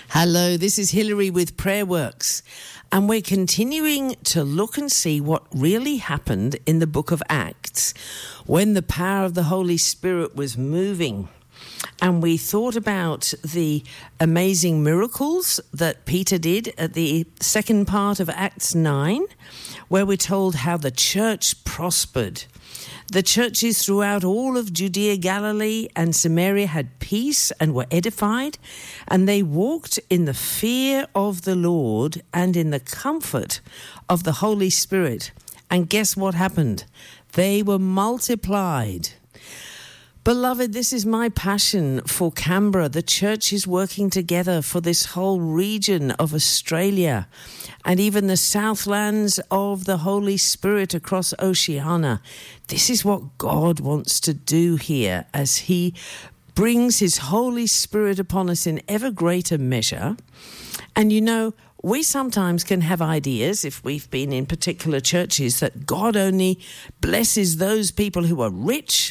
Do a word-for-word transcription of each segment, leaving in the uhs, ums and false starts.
Hello, this is Hilary with Prayer-Works, and we're continuing to look and see what really happened in the book of Acts when the power of the Holy Spirit was moving. And we thought about the amazing miracles that Peter did at the second part of Acts nine, where we're told how the church prospered. The churches throughout all of Judea, Galilee, and Samaria had peace and were edified, and they walked in the fear of the Lord and in the comfort of the Holy Spirit. And guess what happened? They were multiplied. Beloved, this is my passion for Canberra. The church is working together for this whole region of Australia and even the southlands of the Holy Spirit across Oceania. This is what God wants to do here as he brings his Holy Spirit upon us in ever greater measure. And you know, we sometimes can have ideas, if we've been in particular churches, that God only blesses those people who are rich,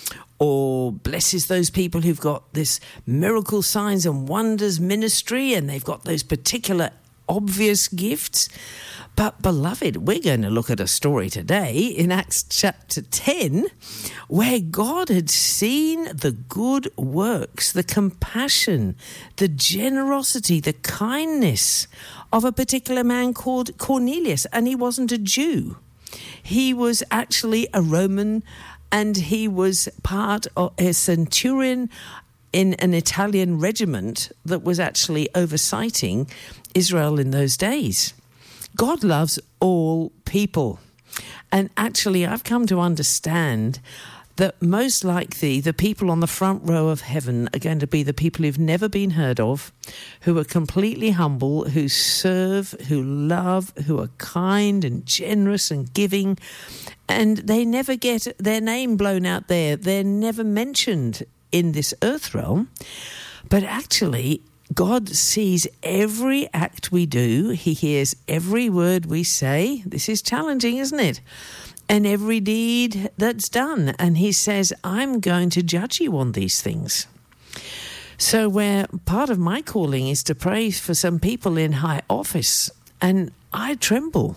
or blesses those people who've got this miracle signs and wonders ministry and they've got those particular obvious gifts. But beloved, we're going to look at a story today in Acts chapter ten where God had seen the good works, the compassion, the generosity, the kindness of a particular man called Cornelius. And he wasn't a Jew. He was actually a Roman, and he was part of a centurion in an Italian regiment that was actually oversighting Israel in those days. God loves all people. And actually, I've come to understand that most likely the people on the front row of heaven are going to be the people who've never been heard of, who are completely humble, who serve, who love, who are kind and generous and giving. And they never get their name blown out there. They're never mentioned in this earth realm. But actually, God sees every act we do. He hears every word we say. This is challenging, isn't it? And every deed that's done. And he says, I'm going to judge you on these things. So where part of my calling is to pray for some people in high office, and I tremble.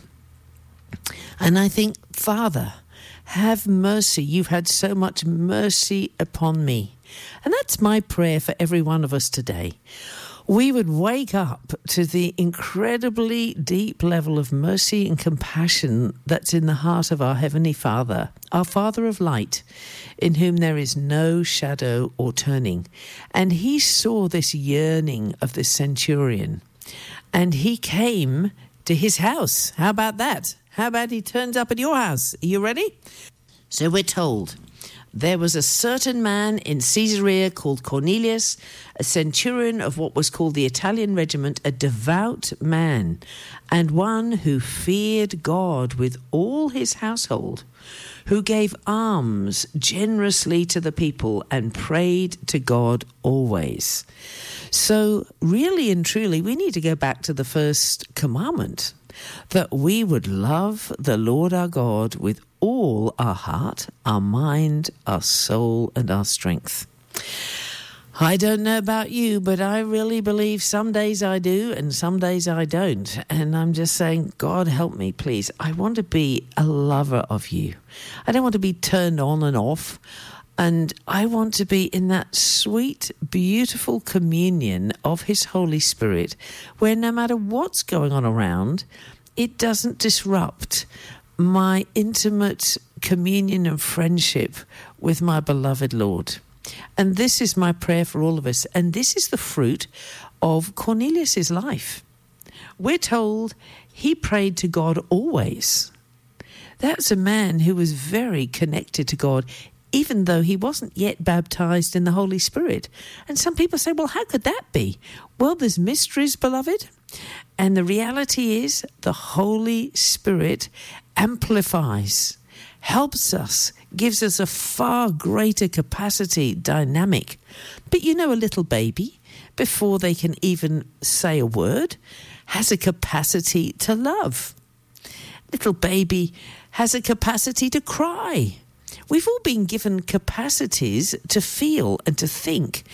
And I think, Father, have mercy. You've had so much mercy upon me. And that's my prayer for every one of us today. We would wake up to the incredibly deep level of mercy and compassion that's in the heart of our Heavenly Father, our Father of light, in whom there is no shadow or turning. And he saw this yearning of this centurion, and he came to his house. How about that? How about he turns up at your house? Are you ready? So we're told, there was a certain man in Caesarea called Cornelius, a centurion of what was called the Italian regiment, a devout man, and one who feared God with all his household, who gave alms generously to the people and prayed to God always. So really and truly, we need to go back to the first commandment, that we would love the Lord our God with all our heart, our mind, our soul, and our strength. I don't know about you, but I really believe some days I do and some days I don't. And I'm just saying, God, help me, please. I want to be a lover of you. I don't want to be turned on and off. And I want to be in that sweet, beautiful communion of his Holy Spirit, where no matter what's going on around, it doesn't disrupt my intimate communion and friendship with my beloved Lord. And this is my prayer for all of us. And this is the fruit of Cornelius's life. We're told he prayed to God always. That's a man who was very connected to God, even though he wasn't yet baptized in the Holy Spirit. And some people say, well, how could that be? Well, there's mysteries, beloved. And the reality is the Holy Spirit amplifies, helps us, gives us a far greater capacity, dynamic. But you know, a little baby, before they can even say a word, has a capacity to love. Little baby has a capacity to cry. We've all been given capacities to feel and to think.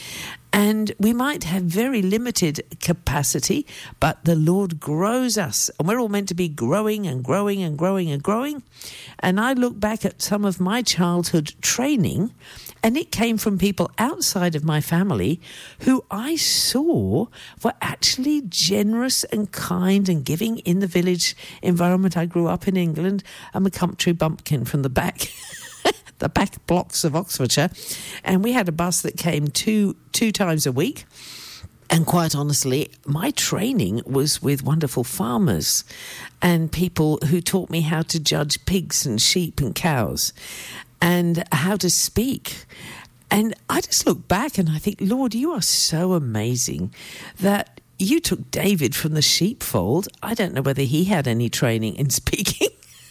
And we might have very limited capacity, but the Lord grows us. And we're all meant to be growing and growing and growing and growing. And I look back at some of my childhood training, and it came from people outside of my family who I saw were actually generous and kind and giving in the village environment. I grew up in England. I'm a country bumpkin from the back. the back blocks of Oxfordshire, and we had a bus that came two two times a week. And quite honestly, my training was with wonderful farmers and people who taught me how to judge pigs and sheep and cows and how to speak. And I just look back and I think, Lord, you are so amazing that you took David from the sheepfold. I don't know whether he had any training in speaking.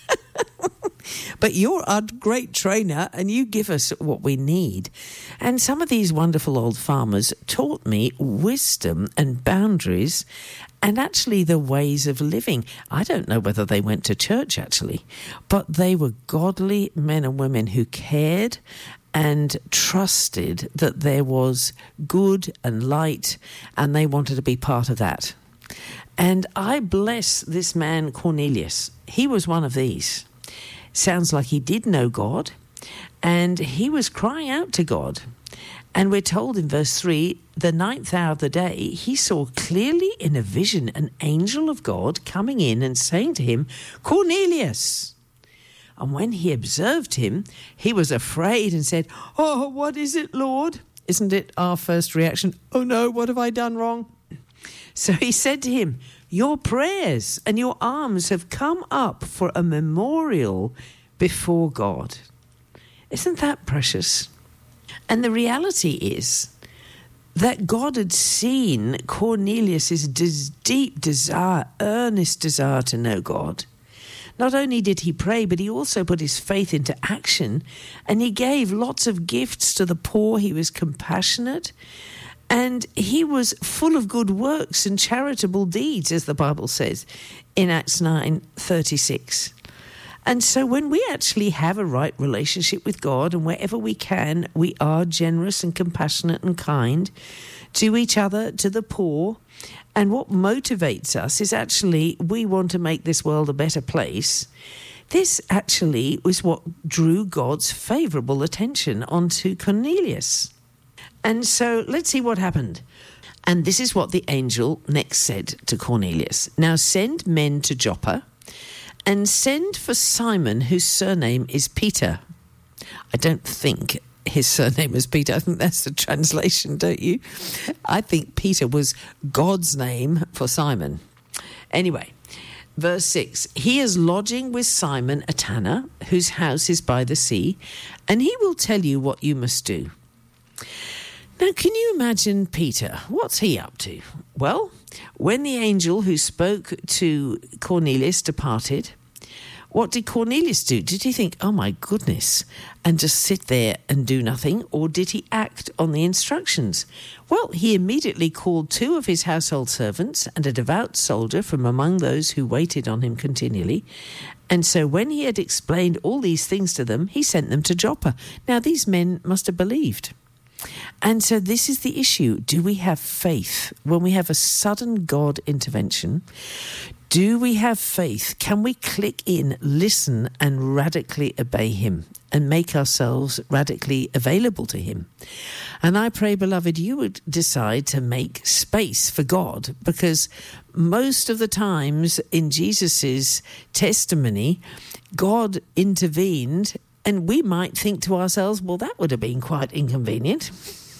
But you're a great trainer and you give us what we need. And some of these wonderful old farmers taught me wisdom and boundaries and actually the ways of living. I don't know whether they went to church actually, but they were godly men and women who cared and trusted that there was good and light, and they wanted to be part of that. And I bless this man Cornelius. He was one of these. Sounds like he did know God, and he was crying out to God. And we're told in verse three, the ninth hour of the day, he saw clearly in a vision an angel of God coming in and saying to him, Cornelius. And when he observed him, he was afraid and said, oh, what is it, Lord? Isn't it our first reaction? Oh no, what have I done wrong? So he said to him, your prayers and your alms have come up for a memorial before God. Isn't that precious? And the reality is that God had seen Cornelius' des- deep desire, earnest desire to know God. Not only did he pray, but he also put his faith into action, and he gave lots of gifts to the poor. He was compassionate. And he was full of good works and charitable deeds, as the Bible says in Acts nine thirty-six. And so when we actually have a right relationship with God, and wherever we can, we are generous and compassionate and kind to each other, to the poor. And what motivates us is actually we want to make this world a better place. This actually was what drew God's favourable attention onto Cornelius. And so let's see what happened. And this is what the angel next said to Cornelius. Now send men to Joppa and send for Simon, whose surname is Peter. I don't think his surname is Peter. I think that's the translation, don't you? I think Peter was God's name for Simon. Anyway, verse six. He is lodging with Simon, a tanner, whose house is by the sea, and he will tell you what you must do. Now, can you imagine Peter? What's he up to? Well, when the angel who spoke to Cornelius departed, what did Cornelius do? Did he think, oh my goodness, and just sit there and do nothing? Or did he act on the instructions? Well, he immediately called two of his household servants and a devout soldier from among those who waited on him continually. And so when he had explained all these things to them, he sent them to Joppa. Now, these men must have believed. And so this is the issue. Do we have faith when we have a sudden God intervention? Do we have faith? Can we click in, listen, and radically obey him and make ourselves radically available to him? And I pray, beloved, you would decide to make space for God, because most of the times in Jesus's testimony, God intervened. And we might think to ourselves, well, that would have been quite inconvenient.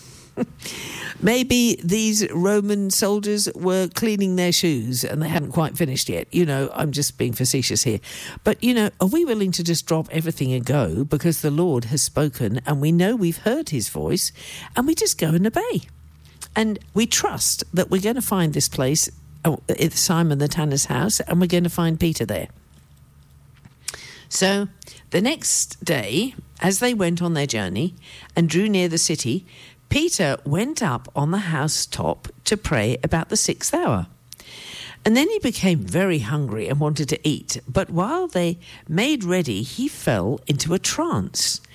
Maybe these Roman soldiers were cleaning their shoes and they hadn't quite finished yet. You know, I'm just being facetious here. But, you know, are we willing to just drop everything and go because the Lord has spoken and we know we've heard his voice, and we just go and obey? And we trust that we're going to find this place, at Simon the tanner's house, and we're going to find Peter there. So the next day, as they went on their journey and drew near the city, Peter went up on the housetop to pray about the sixth hour. And then he became very hungry and wanted to eat. But while they made ready, he fell into a trance.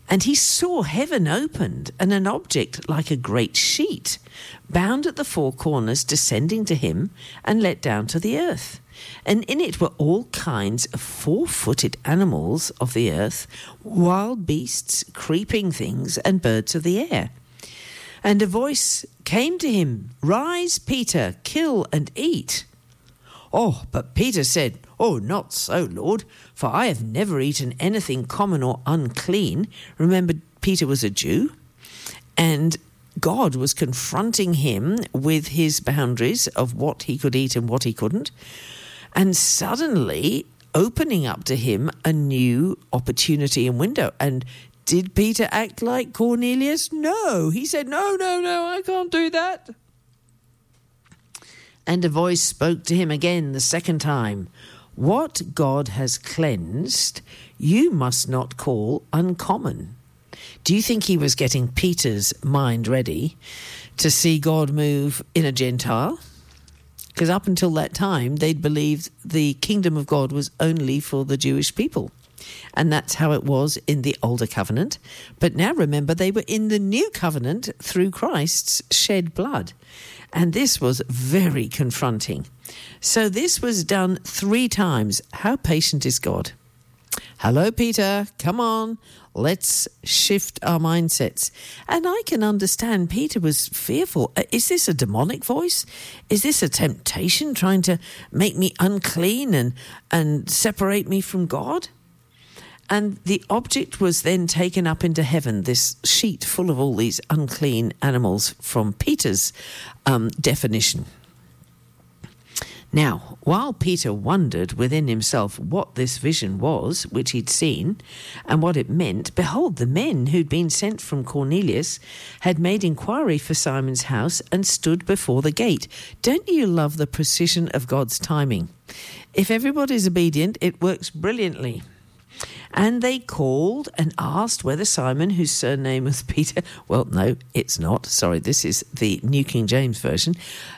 And he saw heaven opened and an object like a great sheet, bound at the four corners, descending to him and let down to the earth. And in it were all kinds of four-footed animals of the earth, wild beasts, creeping things, and birds of the air. And a voice came to him, "Rise, Peter, kill and eat." Oh, but Peter said, "Oh, not so, Lord, for I have never eaten anything common or unclean." Remember, Peter was a Jew, and God was confronting him with his boundaries of what he could eat and what he couldn't, and suddenly opening up to him a new opportunity and window. And did Peter act like Cornelius? No. He said, no, no, no, I can't do that. And a voice spoke to him again the second time. What God has cleansed, you must not call uncommon. Do you think he was getting Peter's mind ready to see God move in a Gentile? Because up until that time, they'd believed the kingdom of God was only for the Jewish people. And that's how it was in the older covenant. But now remember, they were in the new covenant through Christ's shed blood. And this was very confronting. So this was done three times. How patient is God? Hello, Peter, come on, let's shift our mindsets. And I can understand Peter was fearful. Is this a demonic voice? Is this a temptation trying to make me unclean and, and separate me from God? And the object was then taken up into heaven, this sheet full of all these unclean animals from Peter's um, definition. Now, while Peter wondered within himself what this vision was, which he'd seen, and what it meant, behold, the men who'd been sent from Cornelius had made inquiry for Simon's house and stood before the gate. Don't you love the precision of God's timing? If everybody's obedient, it works brilliantly. And they called and asked whether Simon, whose surname was Peter, well, no, it's not. Sorry, this is the New King James Version.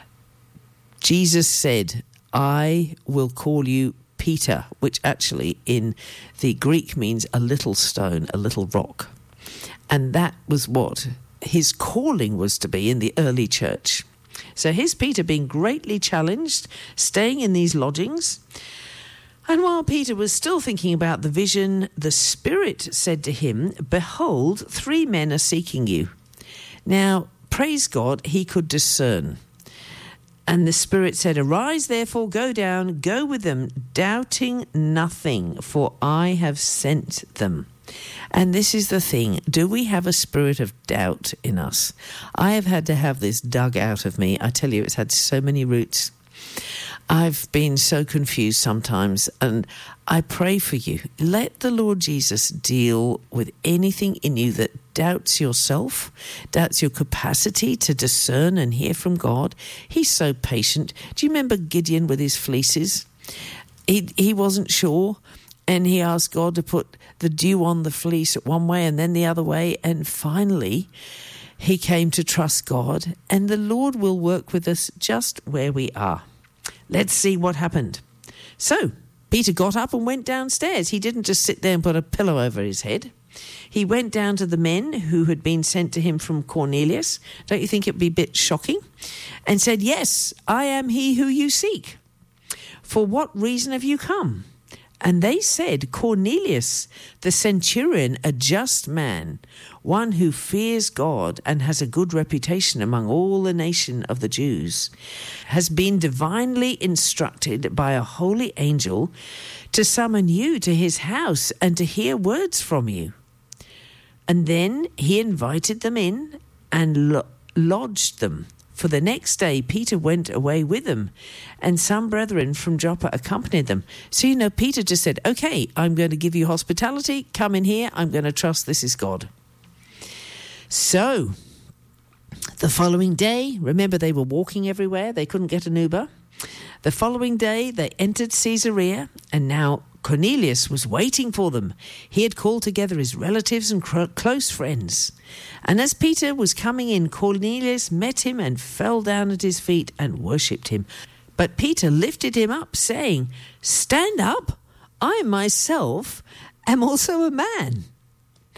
Jesus said, I will call you Peter, which actually in the Greek means a little stone, a little rock. And that was what his calling was to be in the early church. So here's Peter being greatly challenged, staying in these lodgings. And while Peter was still thinking about the vision, the Spirit said to him, behold, three men are seeking you. Now, praise God, he could discern. And the Spirit said, arise, therefore, go down, go with them, doubting nothing, for I have sent them. And this is the thing, do we have a spirit of doubt in us? I have had to have this dug out of me. I tell you, it's had so many roots. I've been so confused sometimes, and I pray for you. Let the Lord Jesus deal with anything in you that doubts yourself, doubts your capacity to discern and hear from God. He's so patient. Do you remember Gideon with his fleeces? He, he wasn't sure, and he asked God to put the dew on the fleece one way and then the other way, and finally he came to trust God, and the Lord will work with us just where we are. Let's see what happened. So, Peter got up and went downstairs. He didn't just sit there and put a pillow over his head. He went down to the men who had been sent to him from Cornelius. Don't you think it would be a bit shocking? And said, yes, I am he who you seek. For what reason have you come? And they said, Cornelius, the centurion, a just man, one who fears God and has a good reputation among all the nation of the Jews, has been divinely instructed by a holy angel to summon you to his house and to hear words from you. And then he invited them in and lo- lodged them. For the next day, Peter went away with them, and some brethren from Joppa accompanied them. So, you know, Peter just said, okay, I'm going to give you hospitality. Come in here. I'm going to trust this is God. So, the following day, remember they were walking everywhere. They couldn't get an Uber. The following day, they entered Caesarea, and now Cornelius was waiting for them. He had called together his relatives and cr- close friends. And as Peter was coming in, Cornelius met him and fell down at his feet and worshipped him. But Peter lifted him up, saying, stand up, I myself am also a man.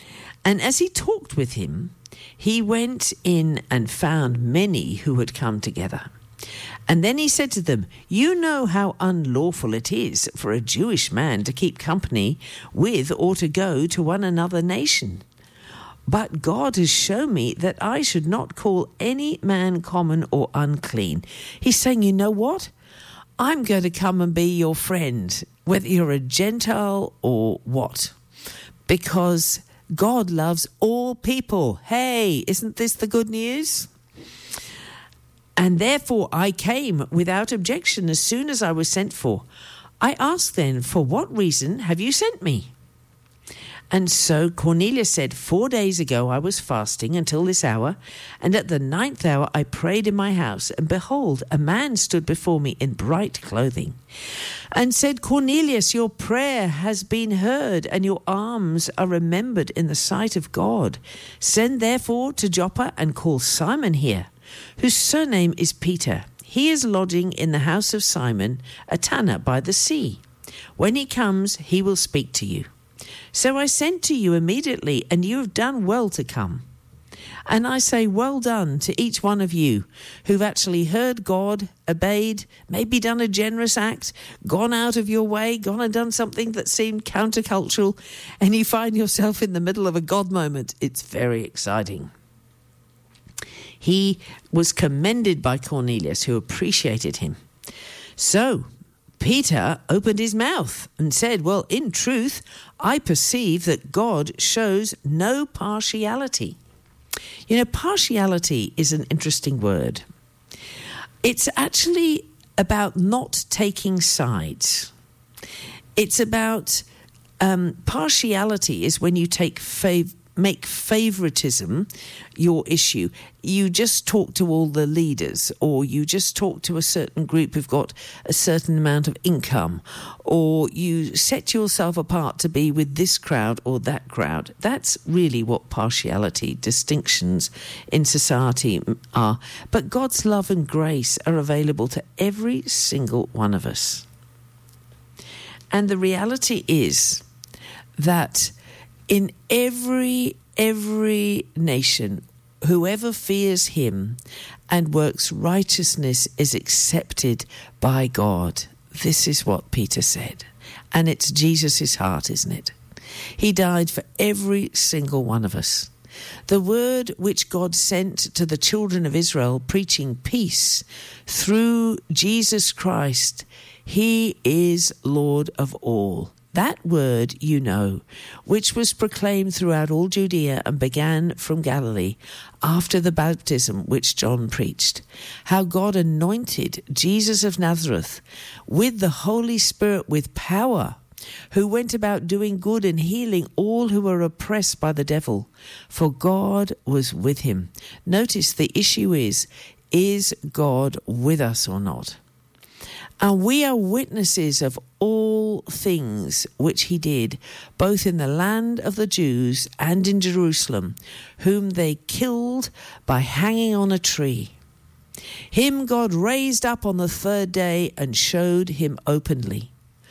And as he talked with him, he went in and found many who had come together. And then he said to them, "You know how unlawful it is for a Jewish man to keep company with or to go to one another nation. But God has shown me that I should not call any man common or unclean." He's saying, you know what? I'm going to come and be your friend, whether you're a Gentile or what, because God loves all people. Hey, isn't this the good news? "And therefore I came without objection as soon as I was sent for. I asked then, 'For what reason have you sent me?' And so Cornelius said, 'Four days ago I was fasting until this hour, and at the ninth hour I prayed in my house, and behold, a man stood before me in bright clothing, and said, Cornelius, your prayer has been heard, and your alms are remembered in the sight of God. Send therefore to Joppa and call Simon here, whose surname is Peter. He is lodging in the house of Simon, a tanner by the sea. When he comes, he will speak to you.' So I sent to you immediately, and you have done well to come. And I say well done to each one of you who've actually heard God, obeyed, maybe done a generous act, gone out of your way, gone and done something that seemed countercultural, and you find yourself in the middle of a God moment. It's very exciting." He was commended by Cornelius, who appreciated him. So Peter opened his mouth and said, "Well, in truth, I perceive that God shows no partiality." You know, partiality is an interesting word. It's actually about not taking sides. It's about um, partiality is when you take fav- make favoritism your issue. You just talk to all the leaders, or you just talk to a certain group who've got a certain amount of income, or you set yourself apart to be with this crowd or that crowd. That's really what partiality, distinctions in society are. But God's love and grace are available to every single one of us. And the reality is that in every, every nation, whoever fears him and works righteousness is accepted by God. This is what Peter said. And it's Jesus' heart, isn't it? He died for every single one of us. The word which God sent to the children of Israel, preaching peace through Jesus Christ, he is Lord of all. That word you know, which was proclaimed throughout all Judea and began from Galilee after the baptism which John preached, how God anointed Jesus of Nazareth with the Holy Spirit with power, who went about doing good and healing all who were oppressed by the devil, for God was with him. Notice the issue is, is God with us or not? And we are witnesses of all things which he did, both in the land of the Jews and in Jerusalem, whom they killed by hanging on a tree. Him God raised up on the third day and showed him openly,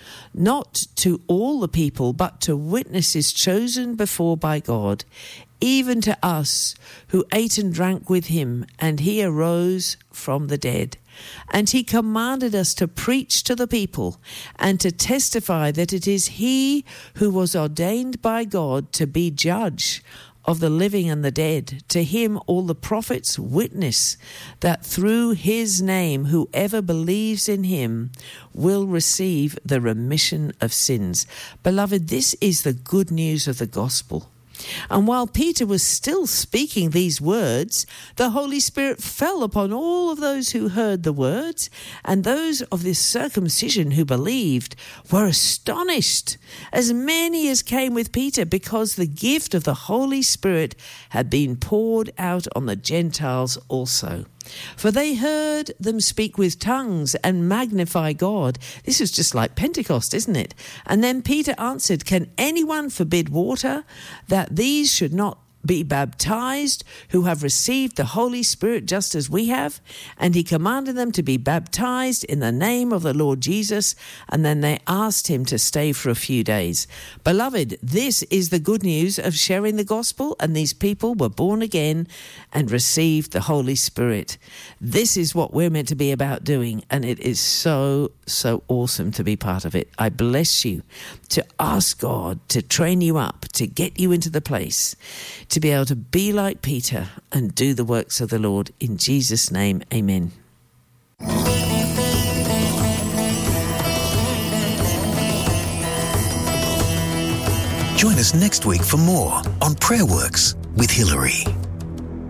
not to all the people, but to witnesses chosen before by God, even to us who ate and drank with him, and he arose from the dead. And he commanded us to preach to the people and to testify that it is he who was ordained by God to be judge of the living and the dead. To him all the prophets witness that through his name whoever believes in him will receive the remission of sins. Beloved, this is the good news of the gospel. And while Peter was still speaking these words, the Holy Spirit fell upon all of those who heard the words, and those of this circumcision who believed were astonished, as many as came with Peter, because the gift of the Holy Spirit had been poured out on the Gentiles also. For they heard them speak with tongues and magnify God. This is just like Pentecost, isn't it? And then Peter answered, "Can anyone forbid water that these should not be baptized who have received the Holy Spirit just as we have. And he commanded them to be baptized in the name of the Lord Jesus. And then they asked him to stay for a few days. Beloved, this is the good news of sharing the gospel. And these people were born again and received the Holy Spirit. This is what we're meant to be about doing. And it is so, so awesome to be part of it. I bless you to ask God to train you up, to get you into the place, to be able to be like Peter and do the works of the Lord. In Jesus' name, amen. Join us next week for more on Prayer Works with Hilary.